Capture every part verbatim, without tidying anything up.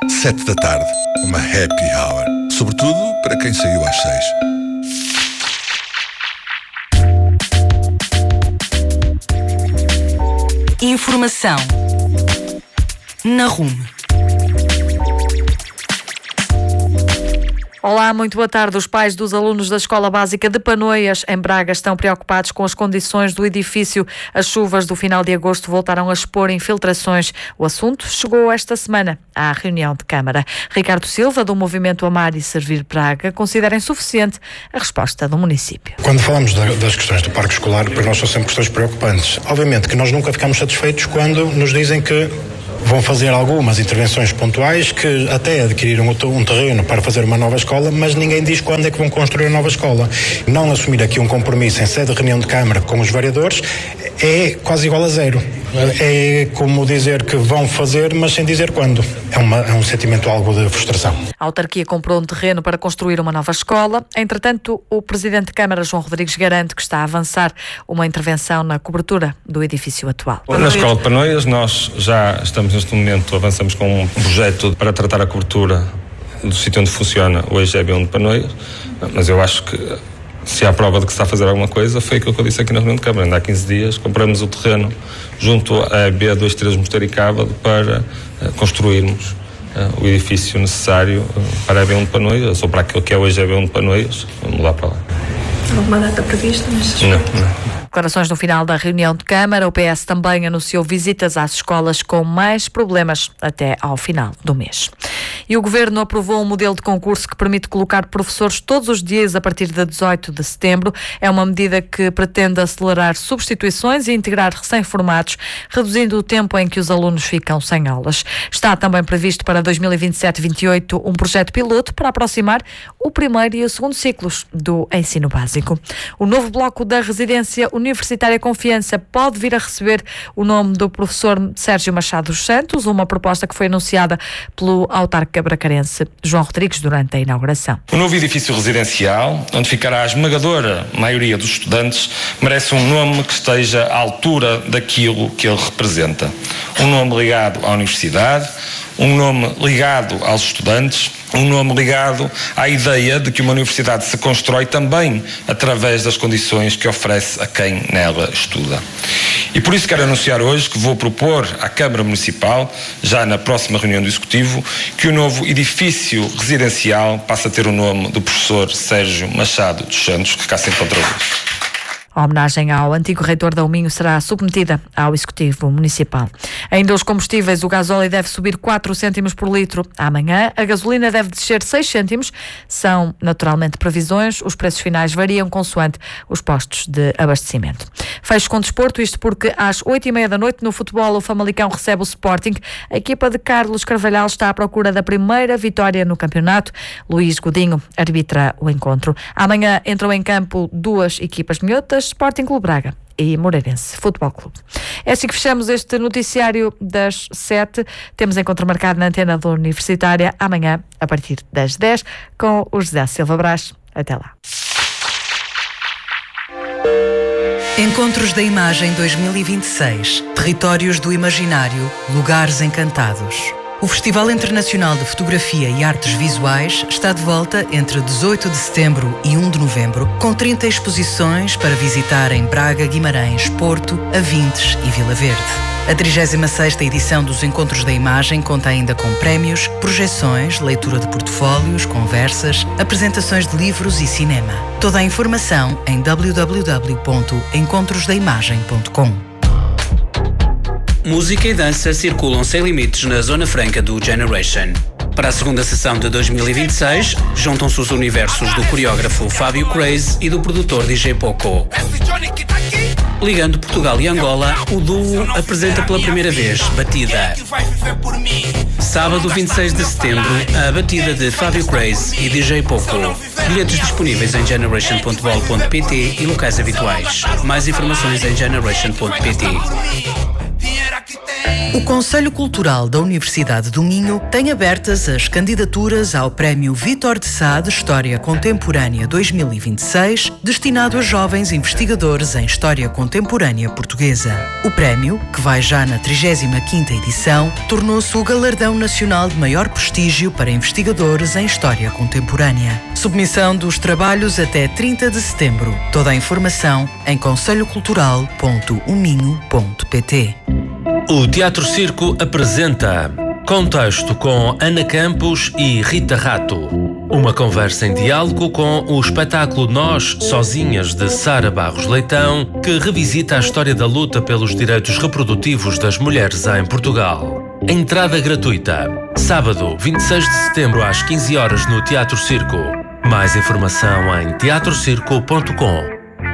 Sete da tarde, uma happy hour. Sobretudo para quem saiu às seis. Informação na Rume. Olá, muito boa tarde. Os pais dos alunos da Escola Básica de Panoias, em Braga, estão preocupados com as condições do edifício. As chuvas do final de agosto voltaram a expor infiltrações. O assunto chegou esta semana à reunião de Câmara. Ricardo Silva, do movimento Amar e Servir Braga, considera insuficiente a resposta do município. Quando falamos das questões do parque escolar, para nós são sempre questões preocupantes. Obviamente que nós nunca ficamos satisfeitos quando nos dizem que vão fazer algumas intervenções pontuais, que até adquiriram um terreno para fazer uma nova escola, mas ninguém diz quando é que vão construir a nova escola. Não assumir aqui um compromisso em sede de reunião de Câmara com os vereadores é quase igual a zero. É como dizer que vão fazer, mas sem dizer quando. É, uma, é um sentimento algo de frustração. A autarquia comprou um terreno para construir uma nova escola. Entretanto, o presidente de Câmara, João Rodrigues, garante que está a avançar uma intervenção na cobertura do edifício atual. Na Escola de Panoias, nós já estamos neste momento, avançamos com um projeto para tratar a cobertura do sítio onde funciona o E G B um de Panoias, mas eu acho que se há prova de que se está a fazer alguma coisa, foi aquilo que eu disse aqui na reunião de Câmara. Ainda há quinze dias compramos o terreno junto à B dois três Mosteiricábado para uh, construirmos uh, o edifício necessário uh, para a E B um de Panoias, ou para aquilo que é o E G B um de Panoias. Vamos lá para lá. Alguma data prevista? Mas... Não, não. Declarações no final da reunião de Câmara. O P S também anunciou visitas às escolas com mais problemas até ao final do mês. E o Governo aprovou um modelo de concurso que permite colocar professores todos os dias a partir de dezoito de setembro. É uma medida que pretende acelerar substituições e integrar recém-formados, reduzindo o tempo em que os alunos ficam sem aulas. Está também previsto para dois mil e vinte e sete vinte e oito um projeto piloto para aproximar o primeiro e o segundo ciclos do ensino básico. O novo bloco da residência Universitária Confiança pode vir a receber o nome do professor Sérgio Machado dos Santos, uma proposta que foi anunciada pelo autarca bracarense João Rodrigues durante a inauguração. O novo edifício residencial, onde ficará a esmagadora maioria dos estudantes, merece um nome que esteja à altura daquilo que ele representa. Um nome ligado à universidade, um nome ligado aos estudantes, um nome ligado à ideia de que uma universidade se constrói também através das condições que oferece a quem nela estuda. E por isso quero anunciar hoje que vou propor à Câmara Municipal, já na próxima reunião do Executivo, que o novo edifício residencial passe a ter o nome do professor Sérgio Machado dos Santos, que cá se encontra hoje. A homenagem ao antigo reitor da Uminho será submetida ao Executivo Municipal. Ainda os combustíveis, o gasóleo deve subir quatro cêntimos por litro amanhã, a gasolina deve descer seis cêntimos. São naturalmente previsões, os preços finais variam consoante os postos de abastecimento. Fecho com desporto, isto porque às oito e meia da noite no futebol o Famalicão recebe o Sporting. A equipa de Carlos Carvalhal está à procura da primeira vitória no campeonato. Luís Godinho arbitra o encontro. Amanhã entram em campo duas equipas minhotas, Sporting Clube Braga e Moreirense Futebol Clube. É assim que fechamos este noticiário das sete. Temos encontro marcado na antena da Universitária amanhã, a partir das dez, com o José Silva Brás. Até lá. Encontros da Imagem dois mil e vinte e seis. Territórios do Imaginário, Lugares Encantados. O Festival Internacional de Fotografia e Artes Visuais está de volta entre dezoito de setembro e um de novembro, com trinta exposições para visitar em Braga, Guimarães, Porto, Avintes e Vila Verde. A trigésima sexta edição dos Encontros da Imagem conta ainda com prémios, projeções, leitura de portfólios, conversas, apresentações de livros e cinema. Toda a informação em w w w ponto encontros da imagem ponto com. Música e dança circulam sem limites na Zona Franca do Generation. Para a segunda sessão de dois mil e vinte e seis, juntam-se os universos do coreógrafo Fábio Craze e do produtor D J Poco. Ligando Portugal e Angola, o duo apresenta pela primeira vez Batida. Sábado vinte e seis de setembro, a Batida de Fábio Craze e D J Poco. Bilhetes disponíveis em generation ponto bol ponto p t e locais habituais. Mais informações em generation ponto p t. O Conselho Cultural da Universidade do Minho tem abertas as candidaturas ao Prémio Vítor de Sá de História Contemporânea dois mil e vinte e seis, destinado a jovens investigadores em História Contemporânea Portuguesa. O prémio, que vai já na trigésima quinta edição, tornou-se o galardão nacional de maior prestígio para investigadores em História Contemporânea. Submissão dos trabalhos até trinta de setembro. Toda a informação em conselho cultural ponto o minho ponto pt. O Teatro Circo apresenta Contexto com Ana Campos e Rita Rato. Uma conversa em diálogo com o espetáculo Nós Sozinhas de Sara Barros Leitão, que revisita a história da luta pelos direitos reprodutivos das mulheres em Portugal. Entrada gratuita. Sábado, vinte e seis de setembro às quinze horas no Teatro Circo. Mais informação em teatro circo ponto com.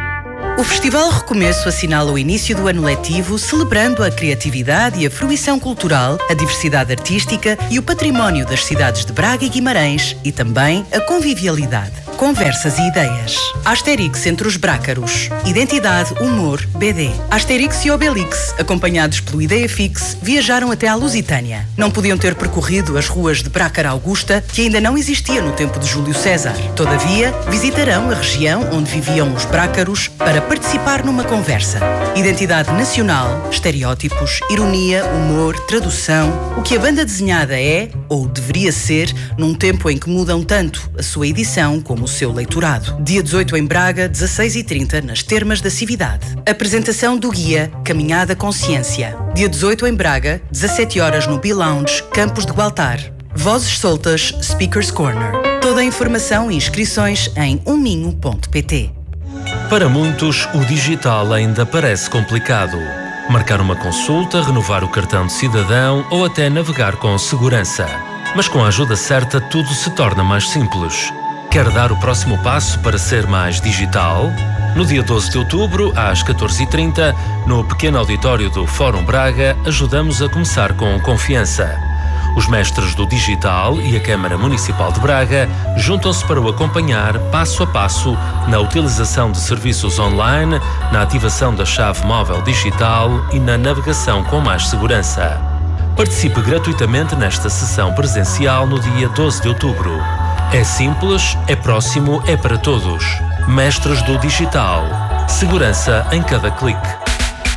O Festival Recomeço assinala o início do ano letivo, celebrando a criatividade e a fruição cultural, a diversidade artística e o património das cidades de Braga e Guimarães, e também a convivialidade, conversas e ideias. Asterix entre os brácaros. Identidade, humor, B D. Asterix e Obelix, acompanhados pelo Ideia Fix, viajaram até à Lusitânia. Não podiam ter percorrido as ruas de Brácara Augusta, que ainda não existia no tempo de Júlio César. Todavia, visitarão a região onde viviam os brácaros para participar numa conversa. Identidade nacional, estereótipos, ironia, humor, tradução. O que a banda desenhada é, ou deveria ser, num tempo em que mudam tanto a sua edição como o seu leitorado. Dia dezoito em Braga, dezasseis e trinta nas Termas da Cividade. Apresentação do guia Caminhada Consciência. Dia dezoito em Braga, dezassete horas no B-Lounge, Campos de Gualtar. Vozes soltas, Speakers Corner. Toda a informação e inscrições em um minho ponto pt. Para muitos, o digital ainda parece complicado. Marcar uma consulta, renovar o cartão de cidadão ou até navegar com segurança. Mas com a ajuda certa, tudo se torna mais simples. Quer dar o próximo passo para ser mais digital? No dia doze de outubro, às catorze e trinta, no pequeno auditório do Fórum Braga, ajudamos a começar com confiança. Os mestres do digital e a Câmara Municipal de Braga juntam-se para o acompanhar passo a passo na utilização de serviços online, na ativação da chave móvel digital e na navegação com mais segurança. Participe gratuitamente nesta sessão presencial no dia doze de outubro. É simples, é próximo, é para todos. Mestres do digital. Segurança em cada clique.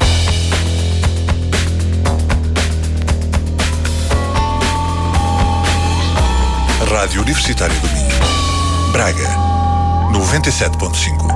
Rádio Universitária do Minho. Braga, noventa e sete ponto cinco.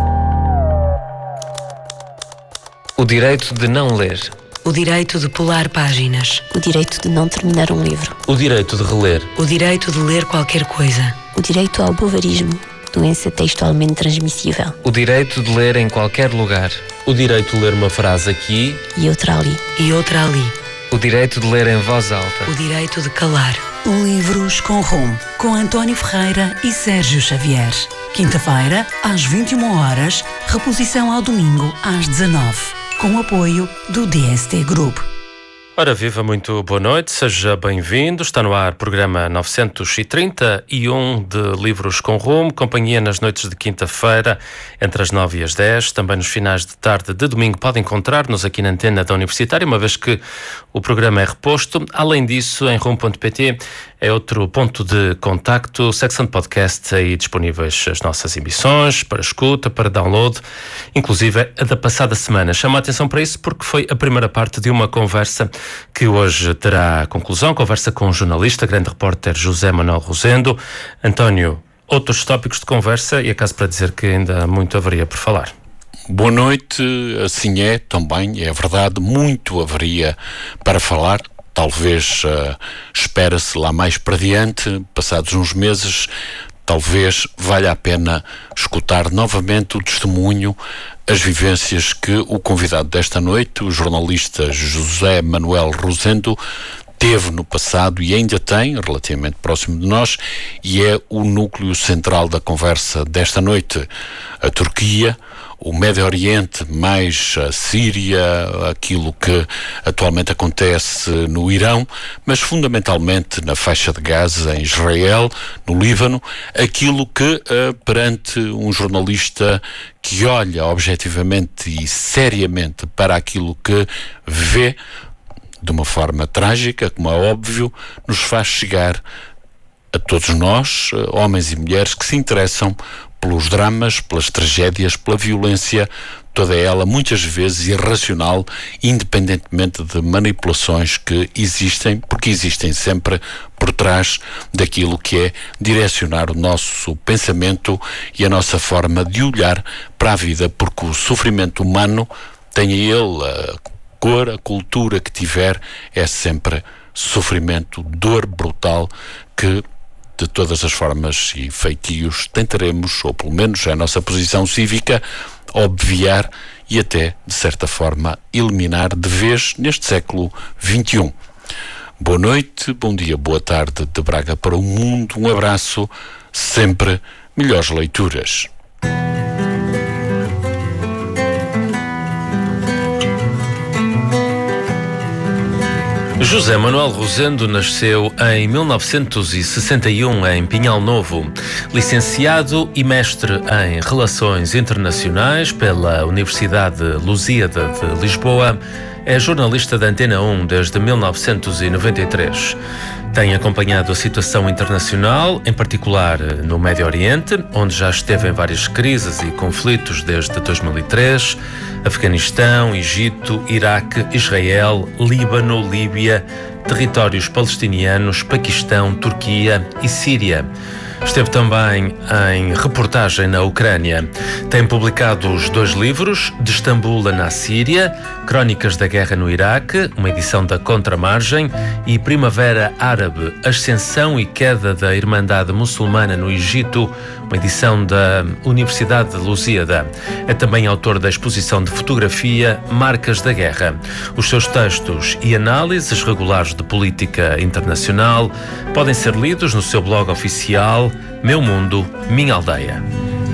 O direito de não ler. O direito de pular páginas. O direito de não terminar um livro. O direito de reler. O direito de ler qualquer coisa. O direito ao bovarismo, doença textualmente transmissível. O direito de ler em qualquer lugar. O direito de ler uma frase aqui e outra ali. E outra ali. O direito de ler em voz alta. O direito de calar. Livros com Rumo, com António Ferreira e Sérgio Xavier. Quinta-feira, às vinte e uma horas, reposição ao domingo, às dezanove. Com o apoio do D S T Group. Ora viva, muito boa noite, seja bem-vindo. Está no ar programa novecentos e trinta e um de Livros com Rumo, companhia nas noites de quinta-feira, entre as nove e as dez, também nos finais de tarde de domingo. Pode encontrar-nos aqui na antena da Universitária, uma vez que o programa é reposto. Além disso, em rumo ponto pt é outro ponto de contacto, secção de podcast, aí disponíveis as nossas emissões, para escuta, para download, inclusive a da passada semana. Chamo a atenção para isso porque foi a primeira parte de uma conversa que hoje terá conclusão, conversa com o jornalista, grande repórter José Manuel Rosendo. António, outros tópicos de conversa e acaso para dizer que ainda muito haveria por falar. Boa noite, assim é, também, é verdade, muito haveria para falar. Talvez uh, espera-se lá mais para diante, passados uns meses, talvez valha a pena escutar novamente o testemunho, as vivências que o convidado desta noite, o jornalista José Manuel Rosendo, teve no passado e ainda tem, relativamente próximo de nós, e é o núcleo central da conversa desta noite. A Turquia, o Médio Oriente, mais a Síria, aquilo que atualmente acontece no Irão, mas fundamentalmente na faixa de Gaza, em Israel, no Líbano, aquilo que, uh, perante um jornalista que olha objetivamente e seriamente para aquilo que vê, de uma forma trágica, como é óbvio, nos faz chegar a todos nós, homens e mulheres que se interessam pelos dramas, pelas tragédias, pela violência, toda ela muitas vezes irracional, independentemente de manipulações que existem, porque existem sempre por trás daquilo que é direcionar o nosso pensamento e a nossa forma de olhar para a vida, porque o sofrimento humano, tenha ele a cor, a cultura que tiver, é sempre sofrimento, dor brutal que de todas as formas e feitios tentaremos, ou pelo menos é a nossa posição cívica, obviar e até, de certa forma, eliminar de vez neste século vinte e um. Boa noite, bom dia, boa tarde de Braga para o mundo, um abraço, sempre melhores leituras. José Manuel Rosendo nasceu em mil novecentos e sessenta e um em Pinhal Novo. Licenciado e mestre em Relações Internacionais pela Universidade Lusíada de Lisboa, é jornalista da Antena um desde mil novecentos e noventa e três. Tem acompanhado a situação internacional, em particular no Médio Oriente, onde já esteve em várias crises e conflitos desde dois mil e três, Afeganistão, Egito, Iraque, Israel, Líbano, Líbia, territórios palestinianos, Paquistão, Turquia e Síria. Esteve também em reportagem na Ucrânia. Tem publicado os dois livros, De Istambul na Síria, Crónicas da Guerra no Iraque, uma edição da Contramargem, e Primavera Árabe, Ascensão e Queda da Irmandade Muçulmana no Egito, uma edição da Universidade de Lusíada. É também autor da exposição de fotografia Marcas da Guerra. Os seus textos e análises regulares de política internacional podem ser lidos no seu blog oficial Meu Mundo, Minha Aldeia.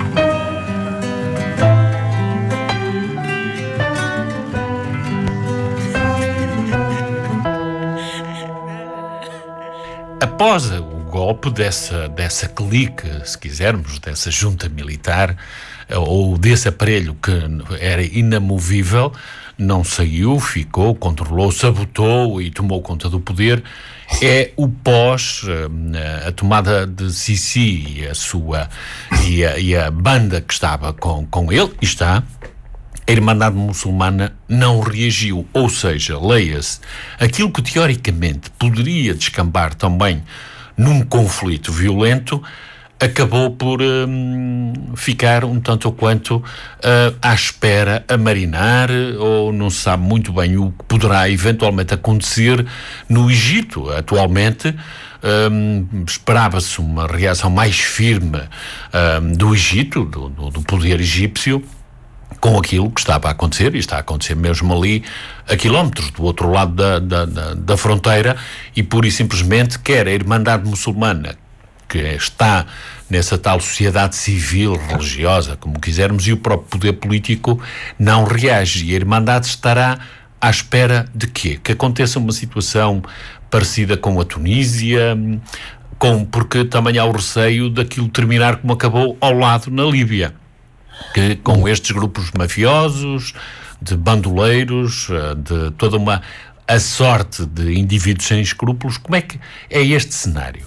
Após o golpe dessa, dessa clique, se quisermos, dessa junta militar, ou desse aparelho que era inamovível, não saiu, ficou, controlou, sabotou e tomou conta do poder, é o pós, a tomada de Sisi e a sua, e a, e a banda que estava com, com ele, e está, a Irmandade Muçulmana não reagiu, ou seja, leia-se, aquilo que teoricamente poderia descambar também num conflito violento, acabou por hum, ficar um tanto ou quanto uh, à espera, a marinar, ou não se sabe muito bem o que poderá eventualmente acontecer no Egito. Atualmente um, esperava-se uma reação mais firme um, do Egito, do, do, do poder egípcio, com aquilo que estava a acontecer, e está a acontecer mesmo ali a quilómetros do outro lado da, da, da, da fronteira, e pura e simplesmente quer a Irmandade Muçulmana, que está nessa tal sociedade civil, religiosa, como quisermos, e o próprio poder político não reage. E a Irmandade estará à espera de quê? Que aconteça uma situação parecida com a Tunísia, com, porque também há o receio daquilo terminar como acabou ao lado na Líbia, que com estes grupos mafiosos, de bandoleiros, de toda uma a sorte de indivíduos sem escrúpulos. Como é que é este cenário?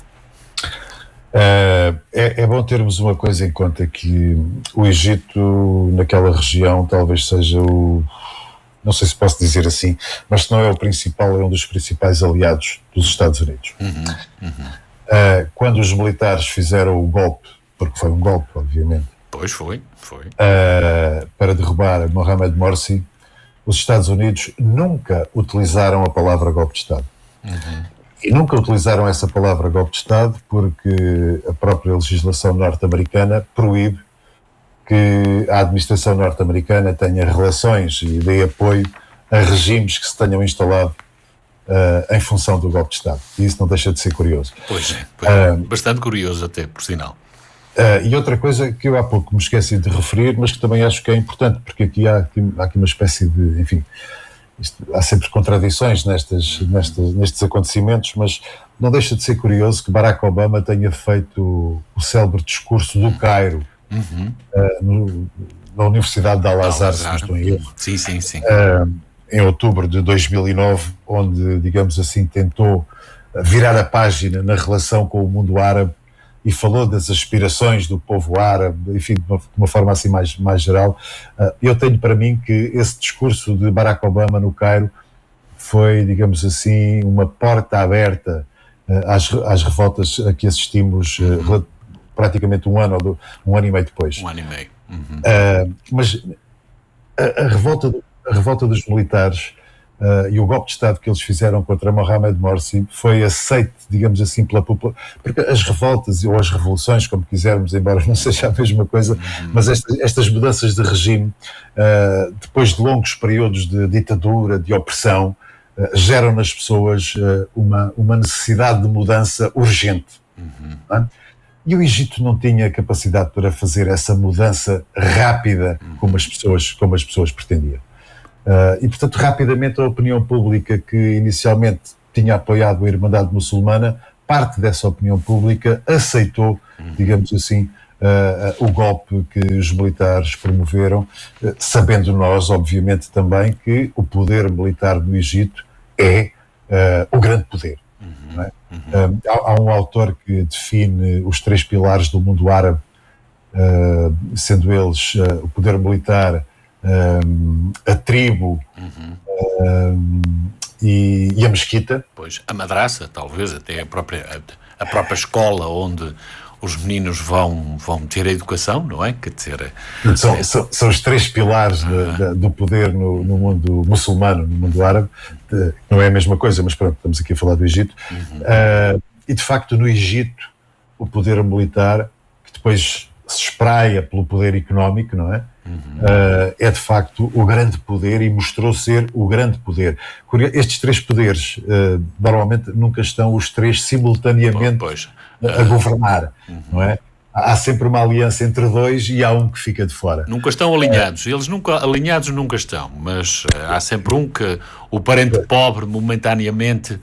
Uh, é, é bom termos uma coisa em conta, que o Egito naquela região talvez seja o, não sei se posso dizer assim, mas se não é o principal, é um dos principais aliados dos Estados Unidos. Uhum, uhum. Uh, quando os militares fizeram o golpe, porque foi um golpe, obviamente, pois foi, foi. Uh, para derrubar Mohamed Morsi, os Estados Unidos nunca utilizaram a palavra golpe de Estado. Uhum. E nunca utilizaram essa palavra golpe de Estado porque a própria legislação norte-americana proíbe que a administração norte-americana tenha relações e dê apoio a regimes que se tenham instalado uh, em função do golpe de Estado. E isso não deixa de ser curioso. Pois é, pois é. Uh, bastante curioso até, por sinal. Uh, e outra coisa que eu há pouco me esqueci de referir, mas que também acho que é importante, porque aqui há, aqui, há aqui uma espécie de, enfim... Isto, há sempre contradições nestas, nestas, nestes acontecimentos, mas não deixa de ser curioso que Barack Obama tenha feito o célebre discurso do Cairo, uhum. uh, no, na Universidade de Al-Azhar, se não estou em erro. Sim, sim, sim. Uh, em outubro de dois mil e nove, onde, digamos assim, tentou virar a página na relação com o mundo árabe e falou das aspirações do povo árabe, enfim, de uma, de uma forma assim mais, mais geral. Uh, eu tenho para mim que esse discurso de Barack Obama no Cairo foi, digamos assim, uma porta aberta uh, às, às revoltas a que assistimos uh, praticamente um ano, ou do, um ano e meio depois. Um ano e meio. Uhum. Uh, mas a, a, revolta, a revolta dos militares Uh, e o golpe de Estado que eles fizeram contra Mohamed Morsi foi aceito, digamos assim, pela população, porque as revoltas ou as revoluções, como quisermos, embora não seja a mesma coisa, uhum. mas estas, estas mudanças de regime, uh, depois de longos períodos de ditadura, de opressão, uh, geram nas pessoas uh, uma, uma necessidade de mudança urgente. Uhum. Não é? E o Egito não tinha capacidade para fazer essa mudança rápida uhum. como as pessoas, como as pessoas pretendiam. Uh, e, portanto, rapidamente a opinião pública que inicialmente tinha apoiado a Irmandade Muçulmana, parte dessa opinião pública aceitou, digamos assim, uh, uh, o golpe que os militares promoveram, uh, sabendo nós, obviamente, também que o poder militar do Egito é uh, o grande poder. Uhum. Não é? Uhum. Uh, há, há um autor que define os três pilares do mundo árabe, uh, sendo eles uh, o poder militar, Um, a tribo uhum. um, e, e a mesquita. Pois, a madraça, talvez, até a própria, a, a própria escola onde os meninos vão, vão ter a educação, não é? Quer dizer, são, é... são, são os três pilares uhum. de, de, do poder no, no mundo muçulmano, no mundo árabe. De, não é a mesma coisa, mas pronto, estamos aqui a falar do Egito. Uhum. Uh, e de facto, no Egito, o poder militar, que depois se espraia pelo poder económico, não é? Uhum. Uh, é de facto o grande poder e mostrou ser o grande poder. Estes três poderes uh, normalmente nunca estão os três simultaneamente pois, pois. a, a governar, uhum. não é? Há sempre uma aliança entre dois e há um que fica de fora. Nunca estão alinhados, eles nunca alinhados nunca estão, mas uh, há sempre um que o parente pobre momentaneamente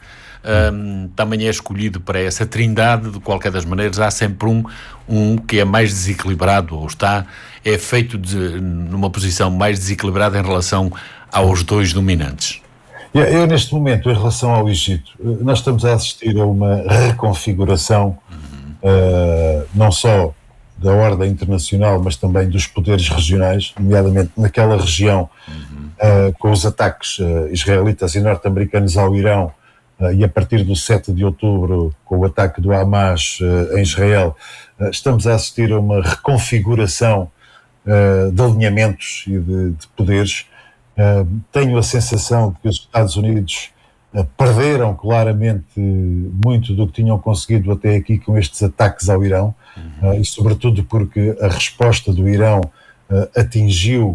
Um, também é escolhido para essa trindade. De qualquer das maneiras, há sempre um, um que é mais desequilibrado, ou está, é feito de, numa posição mais desequilibrada em relação aos dois dominantes. Eu, eu, neste momento, em relação ao Egito, nós estamos a assistir a uma reconfiguração, uhum. uh, não só da ordem internacional, mas também dos poderes regionais, nomeadamente naquela região, uhum. uh, com os ataques uh, israelitas e norte-americanos ao Irão. Uh, e a partir do sete de outubro, com o ataque do Hamas uh, em Israel, uh, estamos a assistir a uma reconfiguração uh, de alinhamentos e de, de poderes. Uh, tenho a sensação de que os Estados Unidos uh, perderam claramente muito do que tinham conseguido até aqui com estes ataques ao Irão, uhum. uh, e sobretudo porque a resposta do Irão uh, atingiu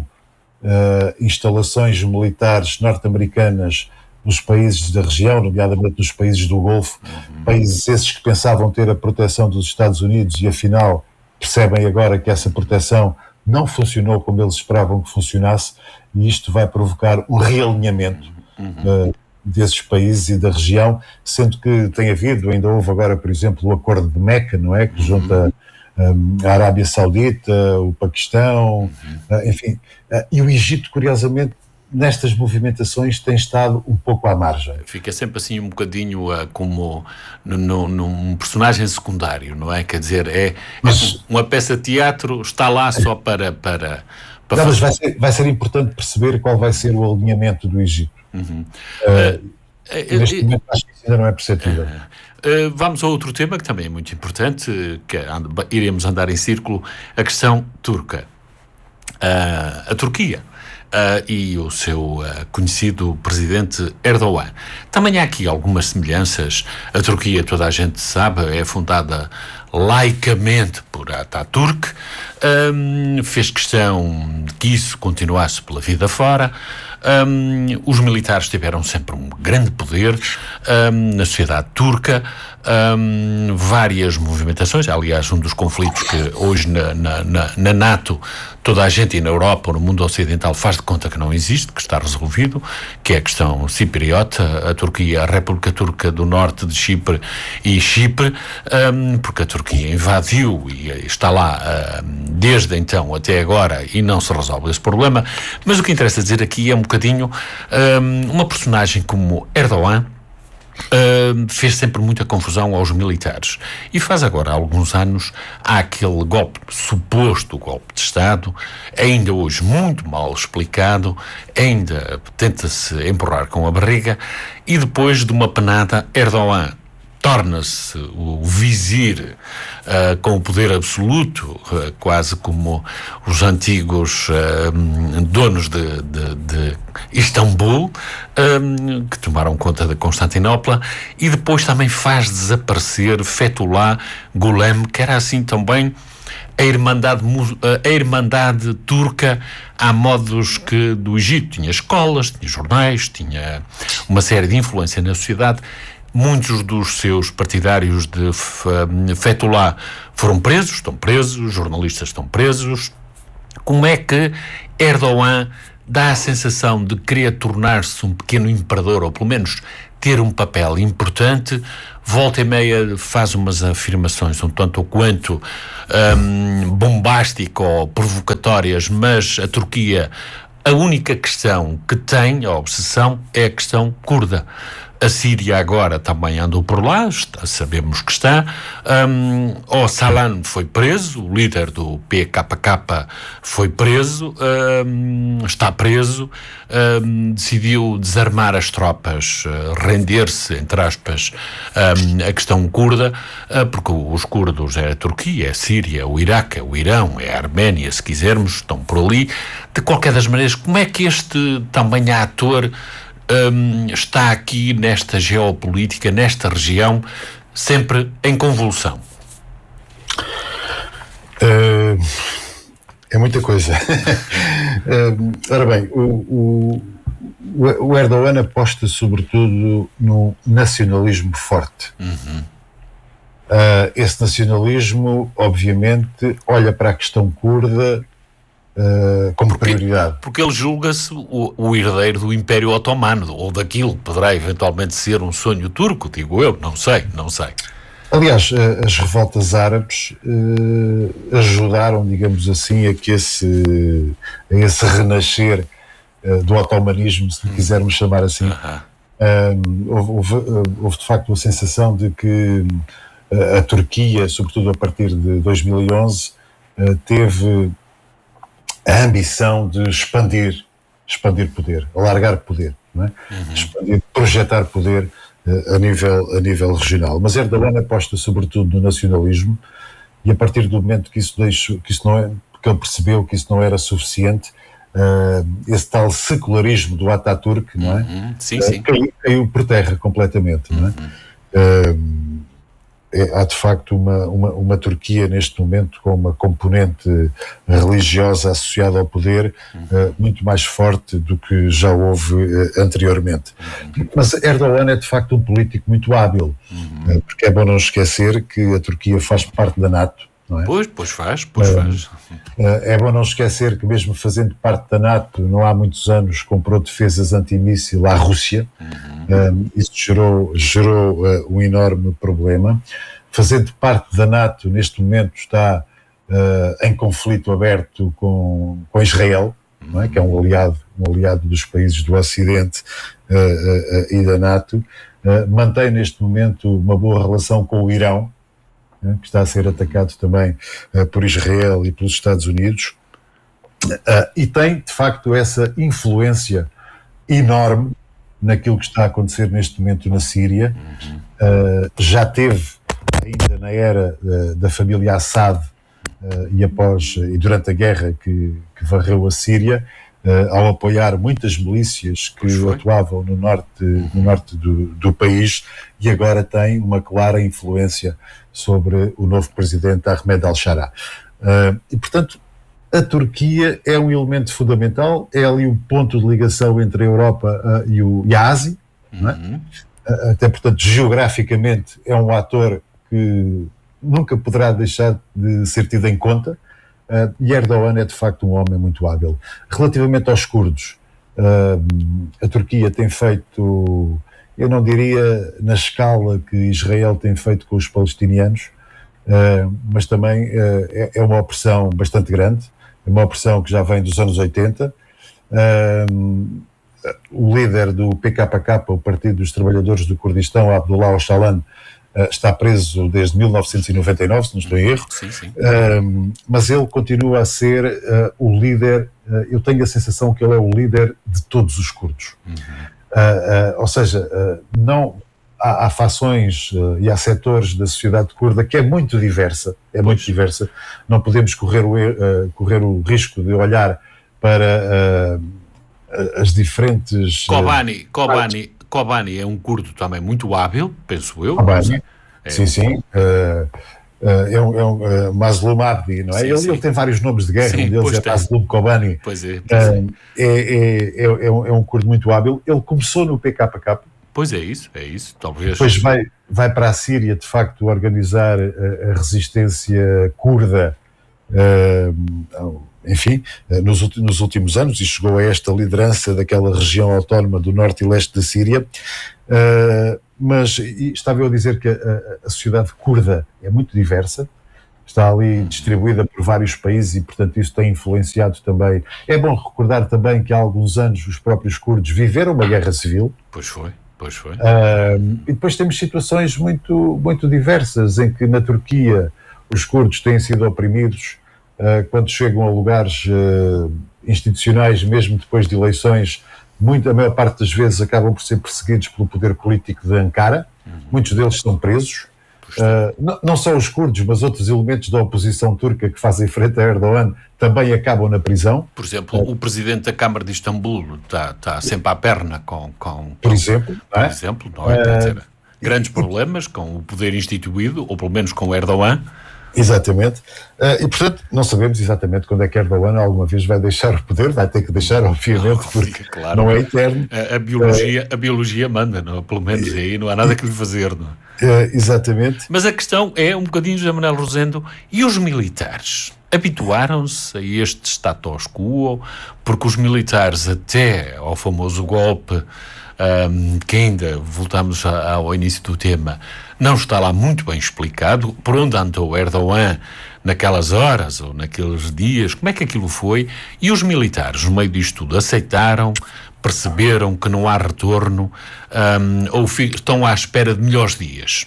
uh, instalações militares norte-americanas nos países da região, nomeadamente nos países do Golfo, uhum. países esses que pensavam ter a proteção dos Estados Unidos e afinal percebem agora que essa proteção não funcionou como eles esperavam que funcionasse, e isto vai provocar um realinhamento uhum. uh, desses países e da região, sendo que tem havido, ainda houve agora, por exemplo, o Acordo de Meca, não é? Que junta um, a Arábia Saudita, o Paquistão, uhum. uh, enfim, uh, e o Egito, curiosamente, nestas movimentações tem estado um pouco à margem. Fica sempre assim um bocadinho uh, como no, no, num personagem secundário, não é? Quer dizer, é, mas, é uma peça de teatro, está lá só para... para, para não, mas vai ser, vai ser importante perceber qual vai ser o alinhamento do Egito. Uhum. Uh, uh, neste uh, momento acho que isso ainda não é perceptível. Uh, uh, vamos a outro tema que também é muito importante, que and, iremos andar em círculo, a questão turca. Uh, a Turquia. Uh, e o seu uh, conhecido presidente Erdogan. Também há aqui algumas semelhanças. A Turquia, toda a gente sabe, é fundada laicamente por Ataturk, um, fez questão que isso continuasse pela vida fora. Um, os militares tiveram sempre um grande poder um, na sociedade turca, um, várias movimentações, aliás um dos conflitos que hoje na, na, na, na NATO toda a gente, e na Europa ou no mundo ocidental, faz de conta que não existe, que está resolvido, que é a questão cipriota, a Turquia, a República Turca do Norte de Chipre e Chipre, um, porque a Turquia invadiu e está lá um, desde então até agora e não se resolve esse problema. Mas o que interessa dizer aqui é um bocadinho bocadinho, um, uma personagem como Erdogan Uh, fez sempre muita confusão aos militares e faz agora há alguns anos há aquele golpe, suposto golpe de Estado, ainda hoje muito mal explicado, ainda tenta-se empurrar com a barriga, e depois de uma penada Erdogan torna-se o vizir uh, com o poder absoluto, uh, quase como os antigos uh, donos de, de, de Istambul, um, que tomaram conta de Constantinopla, e depois também faz desaparecer Fethullah Gulen, que era assim também a Irmandade, a Irmandade turca, há modos que do Egito tinha escolas, tinha jornais, tinha uma série de influência na sociedade. Muitos dos seus partidários de Fethullah foram presos, estão presos, jornalistas estão presos. Como é que Erdogan dá a sensação de querer tornar-se um pequeno imperador, ou pelo menos ter um papel importante, volta e meia faz umas afirmações um tanto ou quanto um, bombásticas ou provocatórias, mas a Turquia, a única questão que tem, a obsessão, é a questão curda. A Síria agora também andou por lá, está, sabemos que está. Um, o Salan foi preso, o líder do P K K foi preso, um, está preso, um, decidiu desarmar as tropas, uh, render-se, entre aspas, um, a questão curda, uh, porque os curdos é a Turquia, é a Síria, é o Iraque, é o Irão, é a Arménia, se quisermos, estão por ali. De qualquer das maneiras, como é que este também ator Um, está aqui nesta geopolítica, nesta região, sempre em convulsão? Uh, é muita coisa. uh, ora bem, o, o, o Erdogan aposta sobretudo no nacionalismo forte. Uhum. Uh, esse nacionalismo, obviamente, olha para a questão curda Uh, como porque, prioridade. Porque ele julga-se o, o herdeiro do Império Otomano, ou daquilo que poderá eventualmente ser um sonho turco, digo eu, não sei, não sei. Aliás, uh, as revoltas árabes uh, ajudaram, digamos assim, a que esse, a esse renascer uh, do otomanismo, se lhe quisermos chamar assim. Uh-huh. Uh, houve, houve, uh, houve de facto a sensação de que uh, a Turquia, sobretudo a partir de dois mil e onze, uh, teve a ambição de expandir, expandir poder, alargar poder, não é? Uhum. Expandir, projetar poder uh, a, nível, a nível regional. Mas Erdogan aposta sobretudo no nacionalismo, e a partir do momento que isso, deixou, que isso não é, que ele percebeu que isso não era suficiente, uh, esse tal secularismo do Atatürk, não é? Uhum. Sim, sim. Uh, caiu, caiu por terra completamente, não é? Uhum. Uh, É, há de facto uma, uma, uma Turquia neste momento com uma componente religiosa associada ao poder uh, muito mais forte do que já houve uh, anteriormente. Mas Erdogan é de facto um político muito hábil, uh, porque é bom não esquecer que a Turquia faz parte da NATO, não é? Pois, pois faz, pois uh, faz. Uh, é bom não esquecer que mesmo fazendo parte da NATO, não há muitos anos comprou defesas antimíssil à Rússia. Uhum. Uh, isso gerou, gerou uh, um enorme problema. Fazendo parte da NATO, neste momento está uh, em conflito aberto com, com Israel, não é? Que é um aliado, um aliado dos países do Ocidente uh, uh, uh, e da NATO. Uh, mantém neste momento uma boa relação com o Irão, né? Que está a ser atacado também uh, por Israel e pelos Estados Unidos. Uh, e tem, de facto, essa influência enorme naquilo que está a acontecer neste momento na Síria. Uh, já teve, ainda na era uh, da família Assad uh, e após e durante a guerra que, que varreu a Síria, uh, ao apoiar muitas milícias que atuavam no norte, no norte do, do país, e agora tem uma clara influência sobre o novo presidente Ahmed al-Shara. Uh, e, portanto, a Turquia é um elemento fundamental, é ali um ponto de ligação entre a Europa uh, e, o, e a Ásia, uhum. Não é? Uh, até, portanto, geograficamente é um ator que nunca poderá deixar de ser tido em conta, uh, e Erdogan é de facto um homem muito hábil. Relativamente aos curdos, uh, a Turquia tem feito, eu não diria na escala que Israel tem feito com os palestinianos, uh, mas também uh, é, é uma opressão bastante grande, é uma opressão que já vem dos anos oitenta, uh, o líder do P K K, o Partido dos Trabalhadores do Kurdistão, Abdullah Öcalan, uh, está preso desde mil novecentos e noventa e nove, se não estou em erro. Sim, sim. Uh, mas ele continua a ser uh, o líder, uh, eu tenho a sensação que ele é o líder de todos os curdos. Uhum. Uh, uh, ou seja, uh, não, há, há fações uh, e há setores da sociedade curda que é muito diversa, é pois. muito diversa. Não podemos correr o, uh, correr o risco de olhar para uh, as diferentes... Kobani, uh, Kobani, Kobani é um curdo também muito hábil, penso eu. Kobani, é, sim, sim. Uh, uh, é um, é um uh, Mazlum Abdi, não é? Sim, ele, sim. ele tem vários nomes de guerra, sim, um deles é Mazlum Kobani. Pois é, pois é. Uh, é, é, é, é, um, é um curdo muito hábil. Ele começou no P K K. Pois é isso, é isso, talvez. Depois vai, vai para a Síria, de facto, organizar a, a resistência curda, uh, enfim, nos, nos últimos anos, e chegou a esta liderança daquela região autónoma do norte e leste da Síria. Uh, mas estava eu a dizer que a, a sociedade curda é muito diversa, está ali distribuída por vários países e, portanto, isso tem influenciado também. É bom recordar também que há alguns anos os próprios curdos viveram uma guerra civil. Pois foi. Pois foi. Uh, e depois temos situações muito, muito diversas em que na Turquia os curdos têm sido oprimidos uh, quando chegam a lugares uh, institucionais, mesmo depois de eleições, muito, a maior parte das vezes acabam por ser perseguidos pelo poder político de Ankara. Uhum. Muitos deles são presos. Uh, não, não só os curdos, mas outros elementos da oposição turca que fazem frente a Erdogan também acabam na prisão. Por exemplo, uh, o presidente da Câmara de Istambul está, está sempre à perna com... com por exemplo. Por não é? exemplo, não é? Uh, dizer, grandes problemas com o poder instituído, ou pelo menos com Erdogan. Exatamente. Uh, e, portanto, não sabemos exatamente quando é que Erdogan alguma vez vai deixar o poder, vai ter que deixar, obviamente, oh, porque claro, não é eterno. A, a, biologia, uh, a biologia manda, não? Pelo menos uh, aí não há nada que lhe fazer, não é? Uh, exatamente. Mas a questão é um bocadinho, José Manuel Rosendo, e os militares? Habituaram-se a este status quo? Porque os militares, até ao famoso golpe, um, que ainda, voltamos a, ao início do tema, não está lá muito bem explicado, por onde andou Erdogan naquelas horas ou naqueles dias, como é que aquilo foi, e os militares, no meio disto tudo, aceitaram, perceberam que não há retorno, um, ou fi- estão à espera de melhores dias?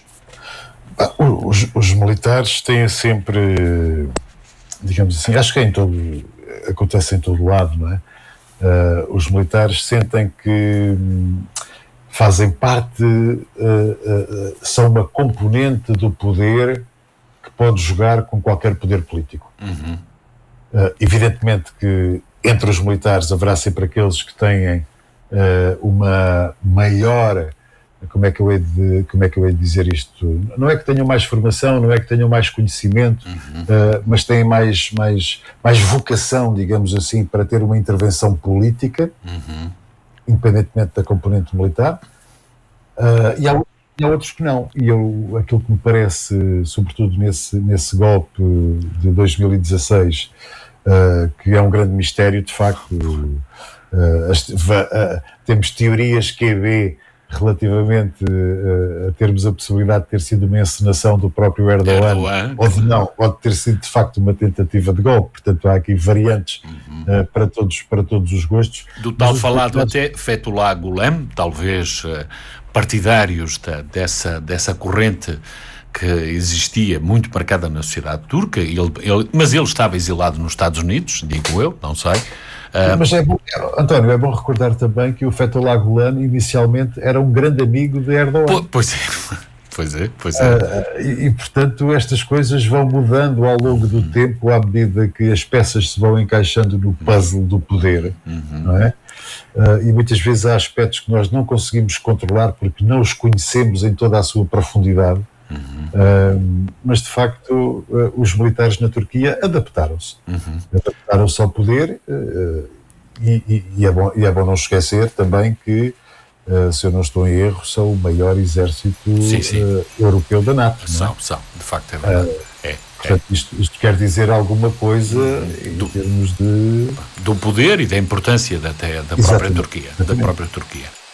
Os, os militares têm sempre, digamos assim, acho que é em todo, acontece em todo lado, não é? Uh, os militares sentem que hum, fazem parte, uh, uh, são uma componente do poder que pode jogar com qualquer poder político. Uhum. Uh, evidentemente que entre os militares haverá sempre aqueles que têm uh, uma maior, como é que eu hei de, como é que eu hei de dizer isto? Não é que tenham mais formação, não é que tenham mais conhecimento, uhum. uh, mas têm mais, mais, mais vocação, digamos assim, para ter uma intervenção política, uhum. independentemente da componente militar, uh, e, há, e há outros que não. E eu, aquilo que me parece, sobretudo nesse, nesse golpe de dois mil e dezasseis, uh, que é um grande mistério, de facto, uh, as, uh, temos teorias Q B relativamente uh, a termos a possibilidade de ter sido uma encenação do próprio Erdogan, Erdogan. ou de não, ou de ter sido de facto uma tentativa de golpe. Portanto, há aqui variantes uhum. uh, para, todos, para todos os gostos. Do tal falado até Fethullah Gulen, talvez uh, partidários da, dessa, dessa corrente que existia muito marcada na sociedade turca, ele, ele, mas ele estava exilado nos Estados Unidos, digo eu, não sei. Uh, Mas é bom, António, é bom recordar também que o Fethullah Gulen inicialmente era um grande amigo de Erdogan. Pois é, pois é, pois é. Uh, e, e, portanto, estas coisas vão mudando ao longo do uhum. tempo, à medida que as peças se vão encaixando no puzzle do poder, uhum. não é? Uh, e muitas vezes há aspectos que nós não conseguimos controlar porque não os conhecemos em toda a sua profundidade. Uhum. Uh, mas de facto uh, os militares na Turquia adaptaram-se uhum. adaptaram-se ao poder uh, e, e, e, é bom, e é bom não esquecer também que uh, se eu não estou em erro são o maior exército sim, sim. Uh, europeu da NATO. São, são, de facto é verdade. Uh, é, portanto, é. Isto, isto quer dizer alguma coisa em do, termos de... do poder e da importância da, da própria Turquia, da própria Turquia.